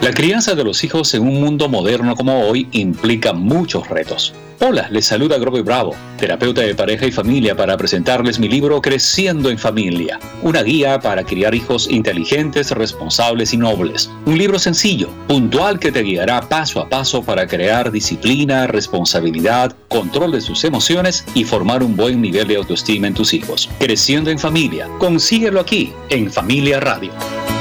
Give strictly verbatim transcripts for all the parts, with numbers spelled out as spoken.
La crianza de los hijos en un mundo moderno como hoy implica muchos retos. Hola, les saluda Grover Bravo, terapeuta de pareja y familia, para presentarles mi libro Creciendo en Familia, una guía para criar hijos inteligentes, responsables y nobles. Un libro sencillo, puntual, que te guiará paso a paso para crear disciplina, responsabilidad, control de sus emociones y formar un buen nivel de autoestima en tus hijos. Creciendo en Familia, consíguelo aquí en Familia Radio.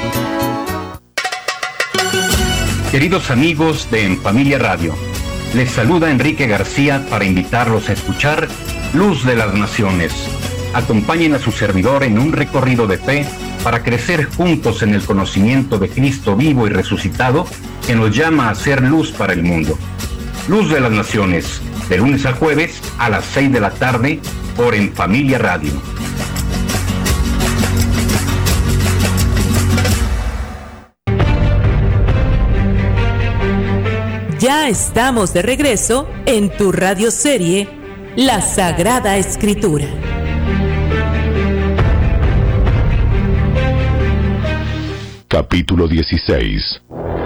Queridos amigos de En Familia Radio, les saluda Enrique García para invitarlos a escuchar Luz de las Naciones. Acompañen a su servidor en un recorrido de fe para crecer juntos en el conocimiento de Cristo vivo y resucitado, que nos llama a ser luz para el mundo. Luz de las Naciones, de lunes a jueves a las seis de la tarde por En Familia Radio. Ya estamos de regreso en tu radioserie La Sagrada Escritura. Capítulo dieciséis.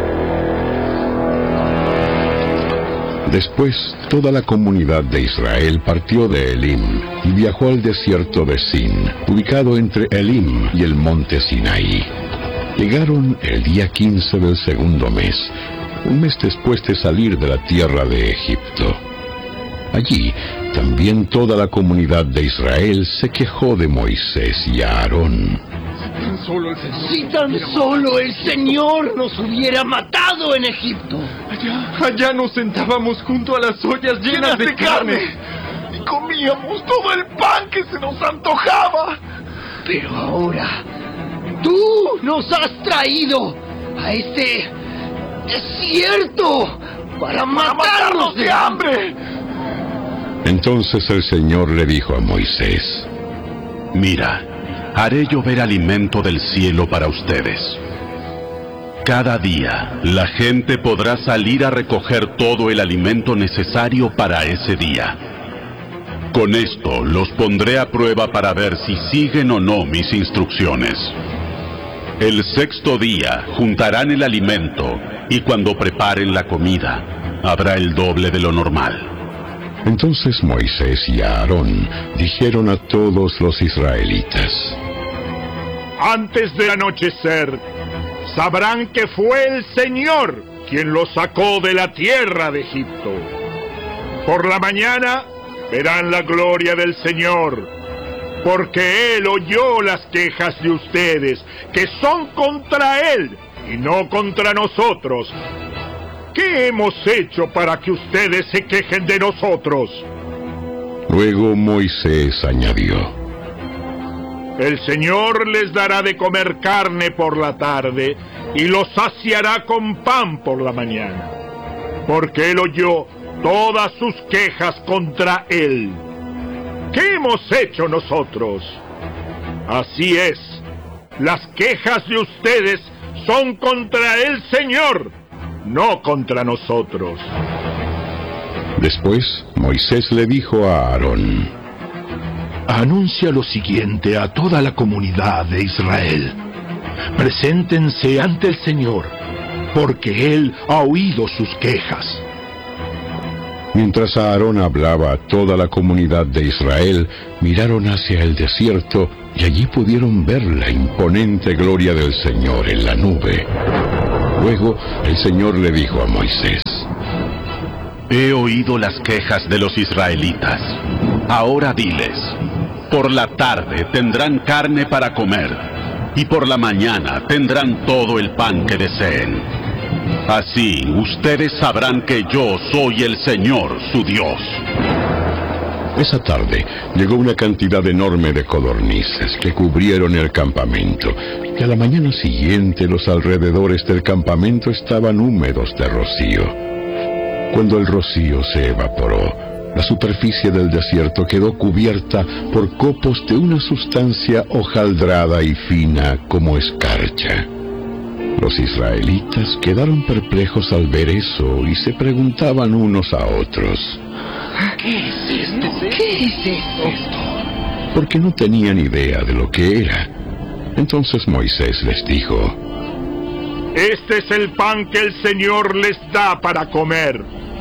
Después, toda la comunidad de Israel partió de Elim y viajó al desierto de Sin, ubicado entre Elim y el monte Sinaí. Llegaron el día quince del segundo mes, un mes después de salir de la tierra de Egipto. Allí, también toda la comunidad de Israel se quejó de Moisés y Aarón. Si tan solo el Señor nos hubiera matado en Egipto. Allá, allá nos sentábamos junto a las ollas llenas, llenas de, de carne. carne y comíamos todo el pan que se nos antojaba. Pero ahora, tú nos has traído a este desierto para matarnos de hambre. Entonces el Señor le dijo a Moisés: Mira, haré llover alimento del cielo para ustedes. Cada día la gente podrá salir a recoger todo el alimento necesario para ese día. Con esto los pondré a prueba para ver si siguen o no mis instrucciones. El sexto día juntarán el alimento y cuando preparen la comida habrá el doble de lo normal. Entonces Moisés y Aarón dijeron a todos los israelitas: Antes de anochecer, sabrán que fue el Señor quien los sacó de la tierra de Egipto. Por la mañana verán la gloria del Señor, porque Él oyó las quejas de ustedes, que son contra Él y no contra nosotros. ¿Qué hemos hecho para que ustedes se quejen de nosotros? Luego Moisés añadió: El Señor les dará de comer carne por la tarde y los saciará con pan por la mañana, porque Él oyó todas sus quejas contra Él. ¿Qué hemos hecho nosotros? Así es, las quejas de ustedes son contra el Señor, no contra nosotros. Después Moisés le dijo a Aarón: Anuncia lo siguiente a toda la comunidad de Israel: preséntense ante el Señor, porque Él ha oído sus quejas. Mientras Aarón hablaba a toda la comunidad de Israel, miraron hacia el desierto y allí pudieron ver la imponente gloria del Señor en la nube. Luego el Señor le dijo a Moisés: He oído las quejas de los israelitas. Ahora diles: por la tarde tendrán carne para comer, y por la mañana tendrán todo el pan que deseen. Así ustedes sabrán que yo soy el Señor, su Dios. Esa tarde llegó una cantidad enorme de codornices que cubrieron el campamento, y a la mañana siguiente los alrededores del campamento estaban húmedos de rocío. Cuando el rocío se evaporó, la superficie del desierto quedó cubierta por copos de una sustancia hojaldrada y fina como escarcha. Los israelitas quedaron perplejos al ver eso y se preguntaban unos a otros: ¿Qué es esto? ¿Qué es esto? Porque no tenían idea de lo que era. Entonces Moisés les dijo: Este es el pan que el Señor les da para comer.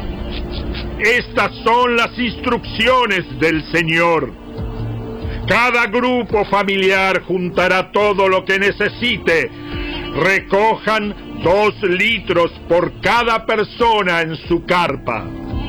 Estas son las instrucciones del Señor. Cada grupo familiar juntará todo lo que necesite. Recojan dos litros por cada persona en su carpa.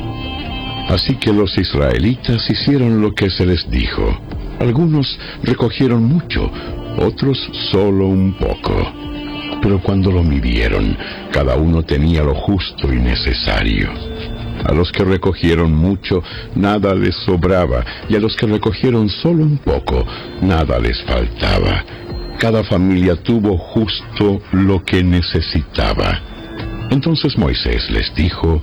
Así que los israelitas hicieron lo que se les dijo. Algunos recogieron mucho, otros solo un poco. Pero cuando lo midieron, cada uno tenía lo justo y necesario. A los que recogieron mucho, nada les sobraba, y a los que recogieron solo un poco, nada les faltaba. Cada familia tuvo justo lo que necesitaba. Entonces Moisés les dijo: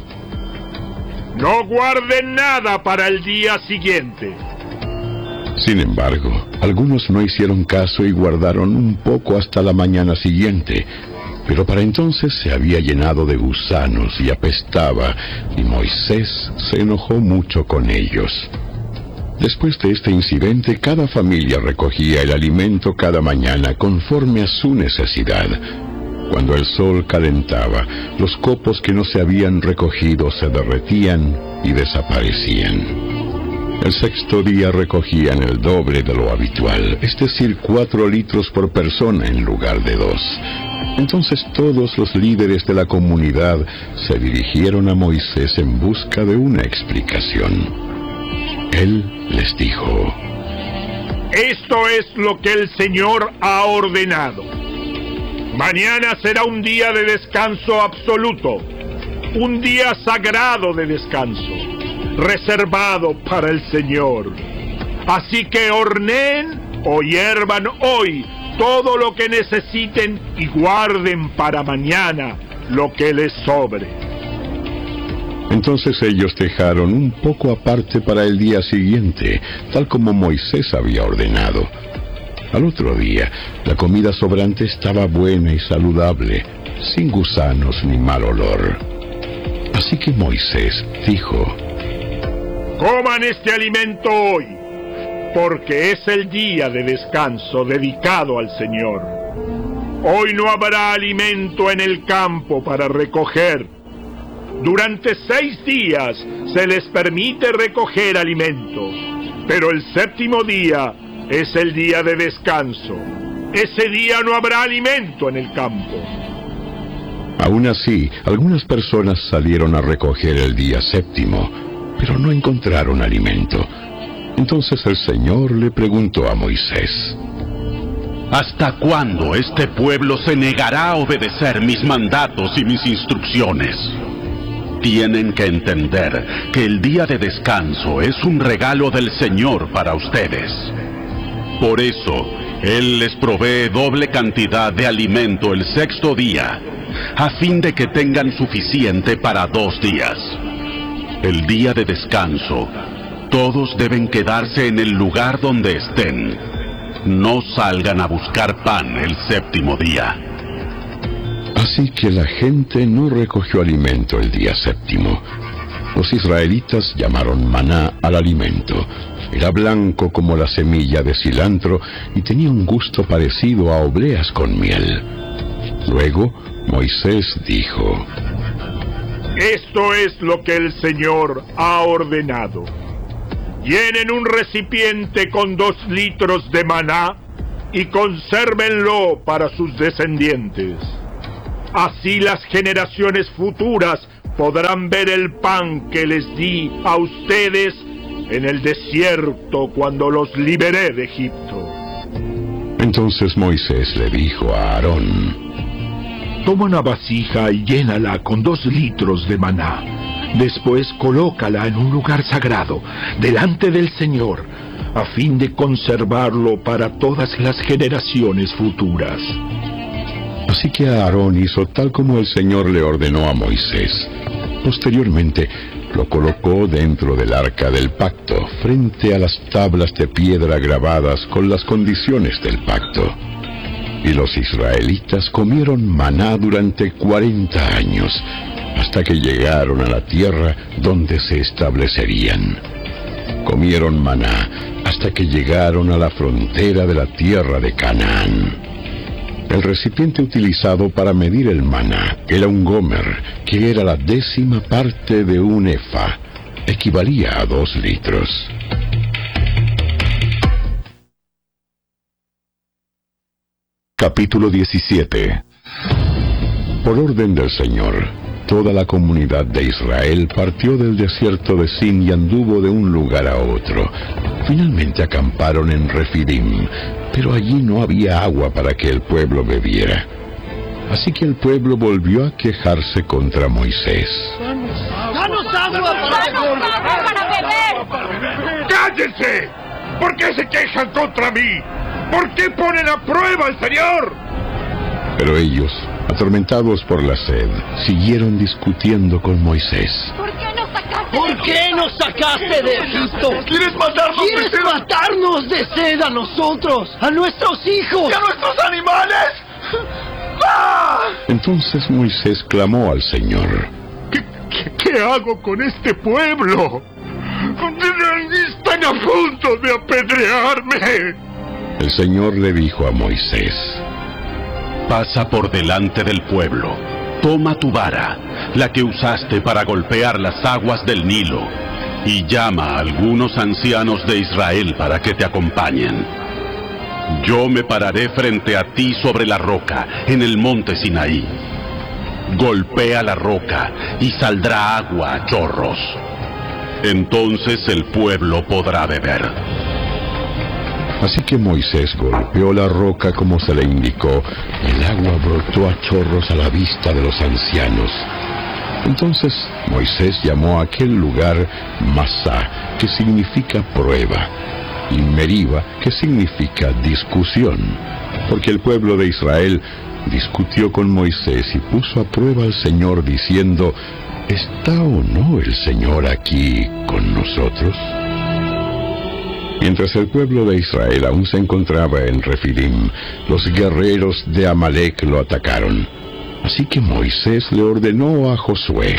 no guarden nada para el día siguiente. Sin embargo, algunos no hicieron caso y guardaron un poco hasta la mañana siguiente. Pero para entonces se había llenado de gusanos y apestaba, y Moisés se enojó mucho con ellos. Después de este incidente, cada familia recogía el alimento cada mañana conforme a su necesidad. Cuando el sol calentaba, los copos que no se habían recogido se derretían y desaparecían. El sexto día recogían el doble de lo habitual, es decir, cuatro litros por persona en lugar de dos. Entonces todos los líderes de la comunidad se dirigieron a Moisés en busca de una explicación. Él les dijo: esto es lo que el Señor ha ordenado. Mañana será un día de descanso absoluto, un día sagrado de descanso, reservado para el Señor. Así que horneen o hiervan hoy todo lo que necesiten y guarden para mañana lo que les sobre. Entonces ellos dejaron un poco aparte para el día siguiente, tal como Moisés había ordenado. Al otro día, la comida sobrante estaba buena y saludable, sin gusanos ni mal olor. Así que Moisés dijo: coman este alimento hoy, porque es el día de descanso dedicado al Señor. Hoy no habrá alimento en el campo para recoger. Durante seis días se les permite recoger alimento, pero el séptimo día es el día de descanso. Ese día no habrá alimento en el campo. Aún así, algunas personas salieron a recoger el día séptimo, pero no encontraron alimento. Entonces el Señor le preguntó a Moisés: ¿hasta cuándo este pueblo se negará a obedecer mis mandatos y mis instrucciones? Tienen que entender que el día de descanso es un regalo del Señor para ustedes. Por eso, Él les provee doble cantidad de alimento el sexto día, a fin de que tengan suficiente para dos días. El día de descanso, todos deben quedarse en el lugar donde estén. No salgan a buscar pan el séptimo día. Así que la gente no recogió alimento el día séptimo. Los israelitas llamaron maná al alimento. Era blanco como la semilla de cilantro y tenía un gusto parecido a obleas con miel. Luego Moisés dijo: esto es lo que el Señor ha ordenado. Llenen un recipiente con dos litros de maná y consérvenlo para sus descendientes. Así las generaciones futuras podrán ver el pan que les di a ustedes en el desierto cuando los liberé de Egipto. Entonces Moisés le dijo a Aarón: toma una vasija y llénala con dos litros de maná. Después colócala en un lugar sagrado, delante del Señor, a fin de conservarlo para todas las generaciones futuras. Así que Aarón hizo tal como el Señor le ordenó a Moisés. Posteriormente, lo colocó dentro del arca del pacto, frente a las tablas de piedra grabadas con las condiciones del pacto. Y los israelitas comieron maná durante cuarenta años, hasta que llegaron a la tierra donde se establecerían. Comieron maná hasta que llegaron a la frontera de la tierra de Canaán. El recipiente utilizado para medir el maná era un gomer, que era la décima parte de un efa. Equivalía a dos litros. Capítulo diecisiete. Por orden del Señor, toda la comunidad de Israel partió del desierto de Sin y anduvo de un lugar a otro. Finalmente acamparon en Refidim, pero allí no había agua para que el pueblo bebiera. Así que el pueblo volvió a quejarse contra Moisés. ¡Danos agua para beber! ¡Cállense! ¿Por qué se quejan contra mí? ¿Por qué ponen a prueba al Señor? Pero ellos, atormentados por la sed, siguieron discutiendo con Moisés. ¿Por qué nos sacaste, ¿Por qué nos sacaste de Egipto? ¿Quieres matarnos ¿Quieres de sed? matarnos de sed a nosotros, a nuestros hijos y a nuestros animales? ¡Ah! Entonces Moisés clamó al Señor. ¿Qué, qué, qué hago con este pueblo? Están a punto de apedrearme. El Señor le dijo a Moisés: Pasa por delante del pueblo, toma tu vara, la que usaste para golpear las aguas del Nilo, y llama a algunos ancianos de Israel para que te acompañen. Yo me pararé frente a ti sobre la roca, en el monte Sinaí. Golpea la roca y saldrá agua a chorros. Entonces el pueblo podrá beber. Así que Moisés golpeó la roca como se le indicó, y el agua brotó a chorros a la vista de los ancianos. Entonces Moisés llamó a aquel lugar Masá, que significa prueba, y Meriba, que significa discusión, porque el pueblo de Israel discutió con Moisés y puso a prueba al Señor diciendo: ¿está o no el Señor aquí con nosotros? Mientras el pueblo de Israel aún se encontraba en Refidim, los guerreros de Amalek lo atacaron. Así que Moisés le ordenó a Josué: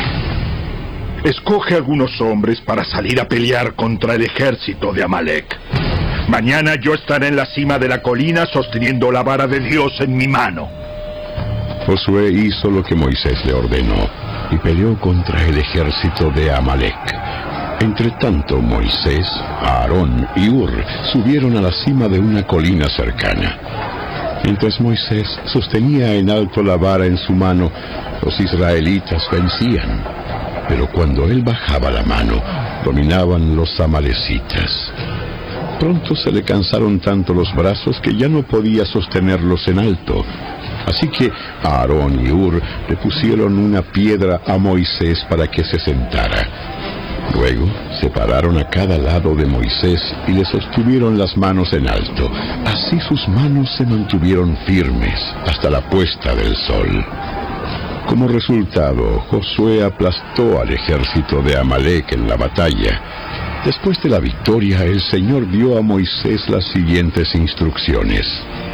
escoge algunos hombres para salir a pelear contra el ejército de Amalek. Mañana yo estaré en la cima de la colina sosteniendo la vara de Dios en mi mano. Josué hizo lo que Moisés le ordenó y peleó contra el ejército de Amalek. Entre tanto, Moisés, Aarón y Hur subieron a la cima de una colina cercana. Mientras Moisés sostenía en alto la vara en su mano, los israelitas vencían. Pero cuando él bajaba la mano, dominaban los amalecitas. Pronto se le cansaron tanto los brazos que ya no podía sostenerlos en alto. Así que Aarón y Hur le pusieron una piedra a Moisés para que se sentara. Luego se pararon a cada lado de Moisés y le sostuvieron las manos en alto. Así sus manos se mantuvieron firmes hasta la puesta del sol. Como resultado, Josué aplastó al ejército de Amalek en la batalla. Después de la victoria, el Señor dio a Moisés las siguientes instrucciones: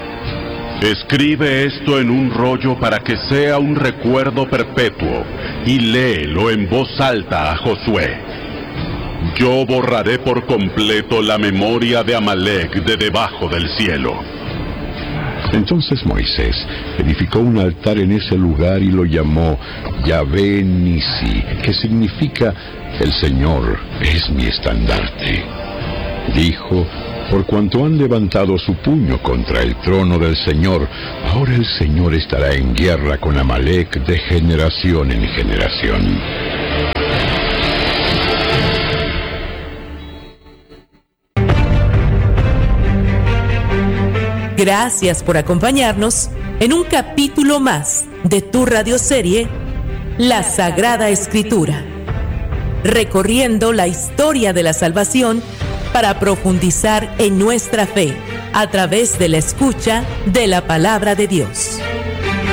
escribe esto en un rollo para que sea un recuerdo perpetuo, y léelo en voz alta a Josué. Yo borraré por completo la memoria de Amalek de debajo del cielo. Entonces Moisés edificó un altar en ese lugar y lo llamó Yahvé Nisi, que significa: el Señor es mi estandarte. Dijo: por cuanto han levantado su puño contra el trono del Señor, ahora el Señor estará en guerra con Amalek de generación en generación. Gracias por acompañarnos en un capítulo más de tu radioserie La Sagrada Escritura, recorriendo la historia de la salvación para profundizar en nuestra fe a través de la escucha de la palabra de Dios.